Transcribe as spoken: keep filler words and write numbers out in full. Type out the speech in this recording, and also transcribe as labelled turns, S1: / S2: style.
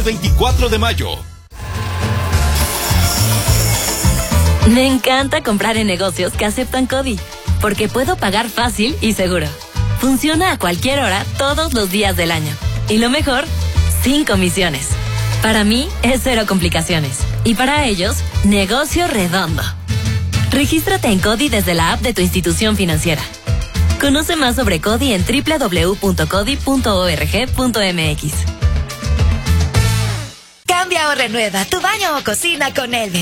S1: veinticuatro de mayo.
S2: Me encanta comprar en negocios que aceptan CODI, porque puedo pagar fácil y seguro. Funciona a cualquier hora, todos los días del año. Y lo mejor, sin comisiones. Para mí, es cero complicaciones. Y para ellos, negocio redondo. Regístrate en CODI desde la app de tu institución financiera. Conoce más sobre CODI en doble u doble u doble u punto codi punto org punto m x.
S3: Cambia o renueva tu baño o cocina con Elmex.